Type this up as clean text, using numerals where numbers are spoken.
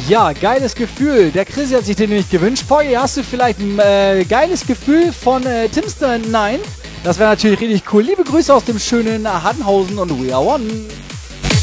Ja, geiles Gefühl. Der Chris hat sich den nämlich gewünscht. Foggy, hast du vielleicht ein geiles Gefühl von Timster 9? Das wäre natürlich richtig cool. Liebe Grüße aus dem schönen Hanhausen und We Are One.